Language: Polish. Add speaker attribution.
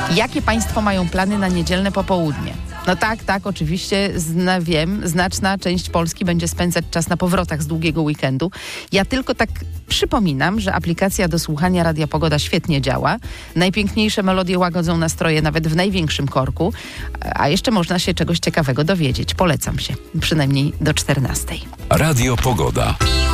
Speaker 1: Jakie państwo mają plany na niedzielne popołudnie? No tak, oczywiście, wiem, znaczna część Polski będzie spędzać czas na powrotach z długiego weekendu. Ja tylko tak przypominam, że aplikacja do słuchania Radia Pogoda świetnie działa. Najpiękniejsze melodie łagodzą nastroje nawet w największym korku, a jeszcze można się czegoś ciekawego dowiedzieć. Polecam się, przynajmniej do 14:00.
Speaker 2: Radio Pogoda.